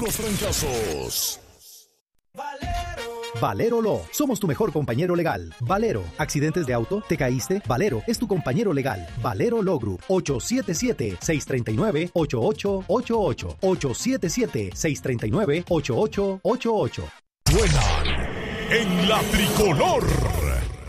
los trancazos. Valero Law. Somos tu mejor compañero legal. Valero. ¿Accidentes de auto? ¿Te caíste? Valero es tu compañero legal. Valero Law Group. 877-639-8888. 877-639-8888. Suenan en la tricolor.